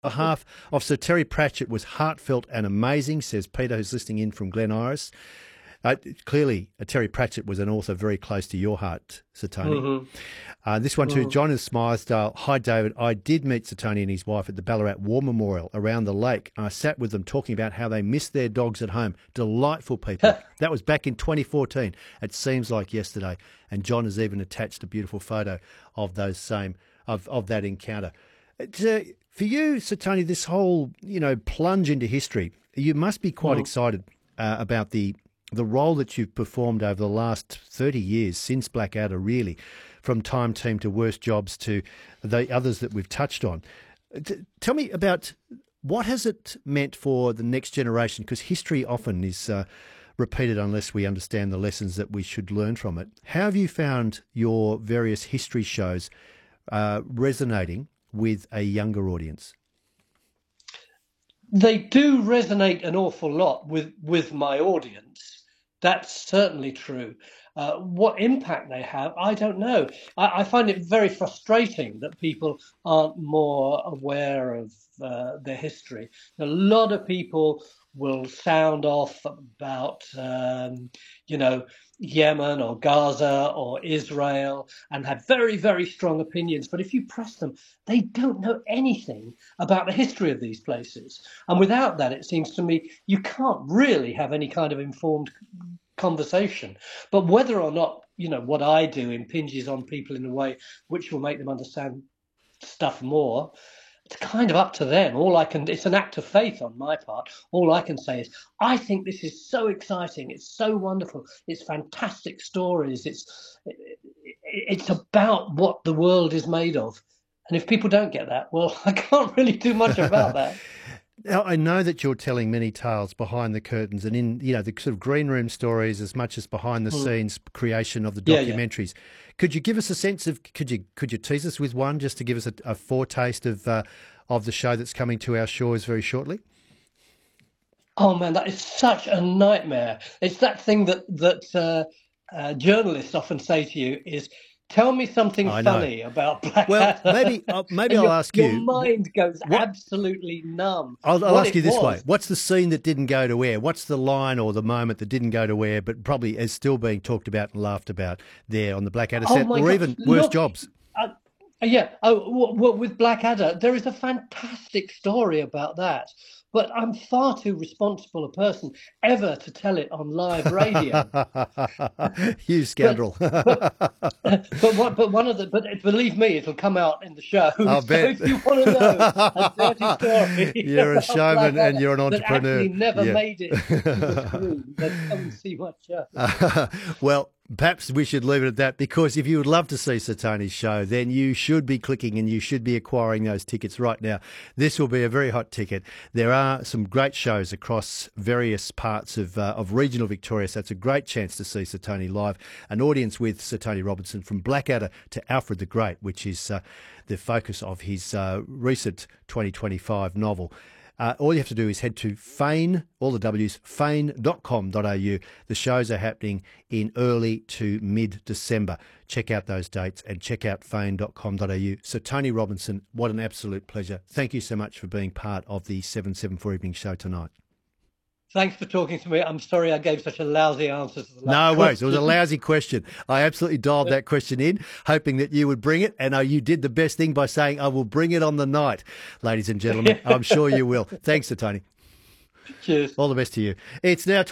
behalf of Sir Terry Pratchett was heartfelt and amazing, says Peter, who's listening in from Glen Iris. Clearly, Terry Pratchett was an author very close to your heart, Sir Tony. This one too, John in Smythdale. Hi, David. I did meet Sir Tony and his wife at the Ballarat War Memorial around the lake. I sat with them talking about how they miss their dogs at home. Delightful people. That was back in 2014. It seems like yesterday. And John has even attached a beautiful photo of those same of that encounter. For you, Sir Tony, this whole plunge into history, you must be quite excited about the role that you've performed over the last 30 years since Blackadder, really, from Time Team to Worst Jobs to the others that we've touched on. Tell me about what has it meant for the next generation, because history often is repeated unless we understand the lessons that we should learn from it. How have you found your various history shows resonating with a younger audience? They do resonate an awful lot with my audience. That's certainly true. What impact they have, I don't know. I find it very frustrating that people aren't more aware of their history. A lot of people will sound off about, Yemen or Gaza or Israel and have very, very strong opinions. But if you press them, they don't know anything about the history of these places. And without that, it seems to me, you can't really have any kind of informed conversation. But whether or not, what I do impinges on people in a way which will make them understand stuff more, it's kind of up to them. It's an act of faith on my part. All I can say is, I think this is so exciting. It's so wonderful. It's fantastic stories. It's about what the world is made of. And if people don't get that, well, I can't really do much about that. Now, I know that you're telling many tales behind the curtains and in the sort of green room stories as much as behind the scenes creation of the documentaries. Yeah. Could you give us a sense of? Could you tease us with one just to give us a foretaste of the show that's coming to our shores very shortly? Oh man, that is such a nightmare. It's that thing that journalists often say to you is, tell me something funny about Blackadder. Well, maybe I'll ask you. Your mind goes absolutely numb. I'll ask you this way. What's the scene that didn't go to air? What's the line or the moment that didn't go to air but probably is still being talked about and laughed about there on the Blackadder set, or even Worst Jobs? With Blackadder, there is a fantastic story about that. But I'm far too responsible a person ever to tell it on live radio. You scoundrel! But believe me, it'll come out in the show. I'll bet. If you want to know a dirty story, you're a showman and you're an entrepreneur. That actually never made it to the screen. Then come and see my show. Well, perhaps we should leave it at that, because if you would love to see Sir Tony's show, then you should be clicking and you should be acquiring those tickets right now. This will be a very hot ticket. There are some great shows across various parts of regional Victoria, so it's a great chance to see Sir Tony live. An audience with Sir Tony Robinson, from Blackadder to Alfred the Great, which is the focus of his recent 2025 novel. All you have to do is head to Fane, all the W's, fane.com.au. The shows are happening in early to mid-December. Check out those dates and check out fane.com.au. So Tony Robinson, what an absolute pleasure. Thank you so much for being part of the 774 Evening Show tonight. Thanks for talking to me. I'm sorry I gave such a lousy answer to the last No worries. It was a lousy question. I absolutely dialed that question in, hoping that you would bring it. And you did the best thing by saying, I will bring it on the night. Ladies and gentlemen, I'm sure you will. Thanks, Sir Tony. Cheers. All the best to you. It's now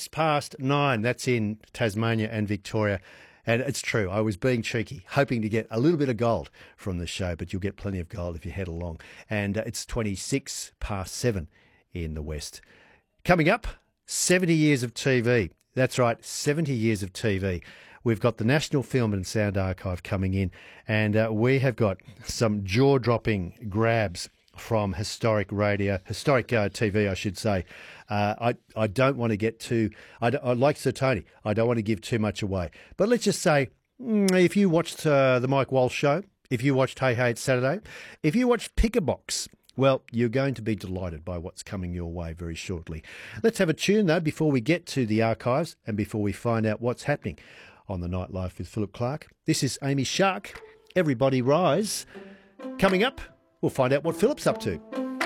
9:26. That's in Tasmania and Victoria. And it's true. I was being cheeky, hoping to get a little bit of gold from the show, but you'll get plenty of gold if you head along. And it's 7:26 in the West. Coming up, 70 years of TV. That's right, 70 years of TV. We've got the National Film and Sound Archive coming in, and we have got some jaw-dropping grabs from historic TV, I should say. I don't want to get too... I like Sir Tony. I don't want to give too much away. But let's just say, if you watched the Mike Walsh Show, if you watched Hey Hey It's Saturday, if you watched Pick a Box, well, you're going to be delighted by what's coming your way very shortly. Let's have a tune, though, before we get to the archives and before we find out what's happening on the Nightlife with Philip Clark. This is Amy Shark, Everybody Rise. Coming up, we'll find out what Philip's up to.